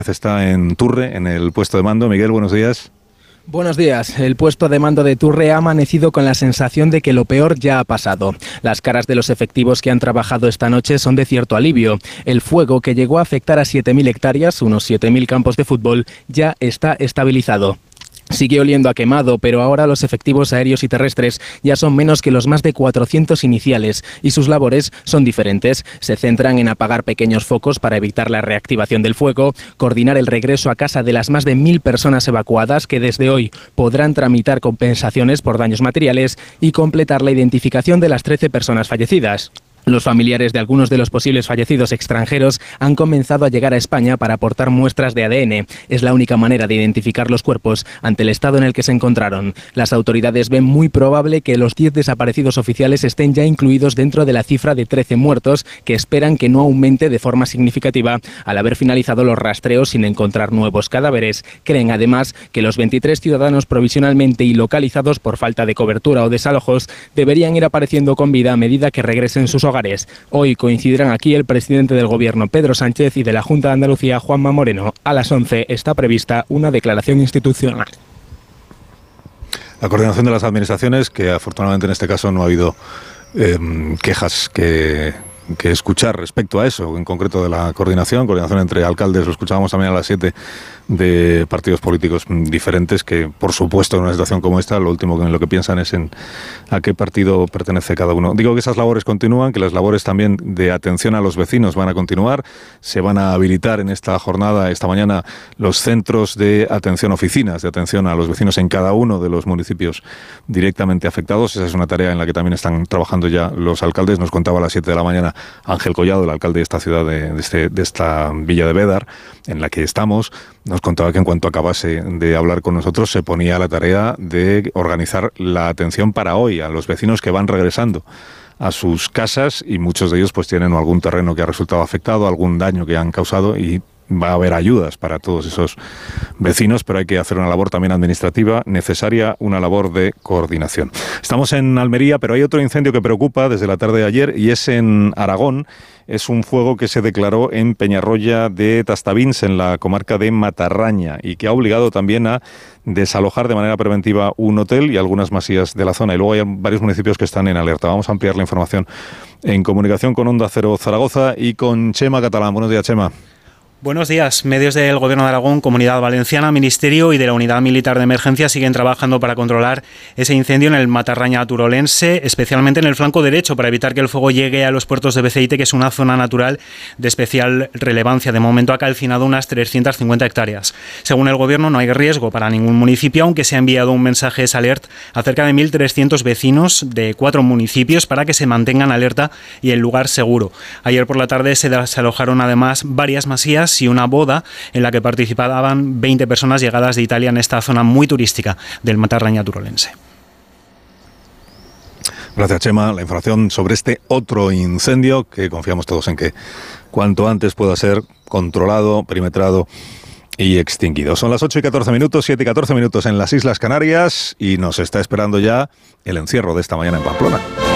Está en Turre, en el puesto de mando. Miguel, buenos días. Buenos días. El puesto de mando de Turre ha amanecido con la sensación de que lo peor ya ha pasado. Las caras de los efectivos que han trabajado esta noche son de cierto alivio. El fuego, que llegó a afectar a 7.000 hectáreas, unos 7.000 campos de fútbol, ya está estabilizado. Sigue oliendo a quemado, pero ahora los efectivos aéreos y terrestres ya son menos que los más de 400 iniciales y sus labores son diferentes. Se centran en apagar pequeños focos para evitar la reactivación del fuego, coordinar el regreso a casa de las más de 1.000 personas evacuadas que desde hoy podrán tramitar compensaciones por daños materiales y completar la identificación de las 13 personas fallecidas. Los familiares de algunos de los posibles fallecidos extranjeros han comenzado a llegar a España para aportar muestras de ADN. Es la única manera de identificar los cuerpos ante el estado en el que se encontraron. Las autoridades ven muy probable que los 10 desaparecidos oficiales estén ya incluidos dentro de la cifra de 13 muertos, que esperan que no aumente de forma significativa al haber finalizado los rastreos sin encontrar nuevos cadáveres. Creen además que los 23 ciudadanos provisionalmente ilocalizados por falta de cobertura o desalojos deberían ir apareciendo con vida a medida que regresen sus hogares. Hoy coincidirán aquí el presidente del Gobierno, Pedro Sánchez, y de la Junta de Andalucía, Juanma Moreno. A las 11 está prevista una declaración institucional. La coordinación de las administraciones, que afortunadamente en este caso no ha habido quejas que escuchar respecto a eso, en concreto de la coordinación entre alcaldes, lo escuchábamos también a las 7, de partidos políticos diferentes, que por supuesto en una situación como esta lo último en lo que piensan es en a qué partido pertenece cada uno. Digo que esas labores continúan, que las labores también de atención a los vecinos van a continuar. Se van a habilitar en esta jornada, esta mañana, los centros de atención, oficinas de atención a los vecinos en cada uno de los municipios directamente afectados. Esa es una tarea en la que también están trabajando ya los alcaldes. Nos contaba a las 7 de la mañana Ángel Collado, el alcalde de esta ciudad, de esta villa de Bédar, en la que estamos. Nos contaba que en cuanto acabase de hablar con nosotros se ponía a la tarea de organizar la atención para hoy a los vecinos que van regresando a sus casas, y muchos de ellos pues tienen algún terreno que ha resultado afectado, algún daño que han causado, y va a haber ayudas para todos esos vecinos, pero hay que hacer una labor también administrativa necesaria, una labor de coordinación. Estamos en Almería, pero hay otro incendio que preocupa desde la tarde de ayer, y es en Aragón. Es un fuego que se declaró en Peñarroya de Tastavins, en la comarca de Matarraña, y que ha obligado también a desalojar de manera preventiva un hotel y algunas masías de la zona. Y luego hay varios municipios que están en alerta. Vamos a ampliar la información en comunicación con Onda Cero Zaragoza y con Chema Catalán. Buenos días, Chema. Buenos días. Medios del Gobierno de Aragón, Comunidad Valenciana, Ministerio y de la Unidad Militar de Emergencia siguen trabajando para controlar ese incendio en el Matarraña turolense, especialmente en el flanco derecho, para evitar que el fuego llegue a los puertos de Beceite, que es una zona natural de especial relevancia. De momento ha calcinado unas 350 hectáreas. Según el Gobierno, no hay riesgo para ningún municipio, aunque se ha enviado un mensaje alert a cerca de 1.300 vecinos de 4 municipios para que se mantengan alerta y el lugar seguro. Ayer por la tarde se desalojaron además varias masías y una boda en la que participaban 20 personas llegadas de Italia en esta zona muy turística del Matarraña turolense. Gracias, Chema. La información sobre este otro incendio que confiamos todos en que cuanto antes pueda ser controlado, perimetrado y extinguido. Son las 8:14, 7:14 en las Islas Canarias, y nos está esperando ya el encierro de esta mañana en Pamplona.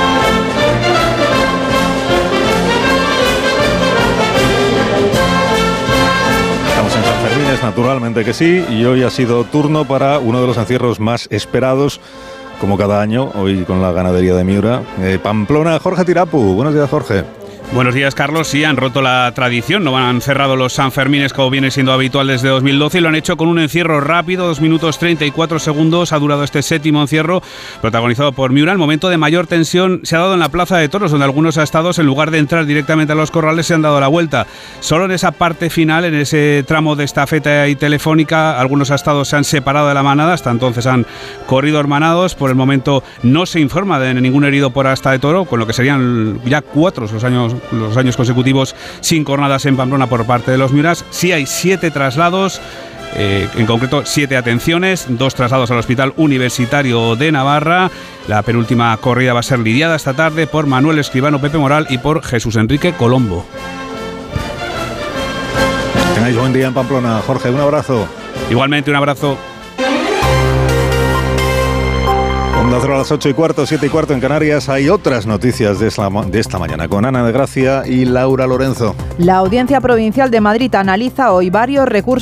Naturalmente que sí, y hoy ha sido turno para uno de los encierros más esperados, como cada año, hoy con la ganadería de Miura. Pamplona, Jorge Tirapu. Buenos días, Jorge. Buenos días, Carlos. Sí, han roto la tradición, no han cerrado los Sanfermines como viene siendo habitual desde 2012, y lo han hecho con un encierro rápido, 2 minutos 34 segundos ha durado este séptimo encierro, protagonizado por Miura. El momento de mayor tensión se ha dado en la Plaza de Toros, donde algunos astados, en lugar de entrar directamente a los corrales, se han dado la vuelta. Solo en esa parte final, en ese tramo de estafeta y telefónica, algunos astados se han separado de la manada, hasta entonces han corrido hermanados. Por el momento no se informa de ningún herido por asta de toro, con lo que serían ya 4 los años consecutivos sin cornadas en Pamplona por parte de los Miuras. Sí hay 7 traslados, en concreto 7 atenciones, 2 traslados al Hospital Universitario de Navarra. La penúltima corrida va a ser lidiada esta tarde por Manuel Escribano Pepe Moral y por Jesús Enrique Colombo. Tengáis buen día en Pamplona, Jorge, un abrazo. Igualmente, un abrazo. Onda Cero a las 8:15, 7:15 en Canarias. Hay otras noticias de esta mañana con Ana de Gracia y Laura Lorenzo. La Audiencia Provincial de Madrid analiza hoy varios recursos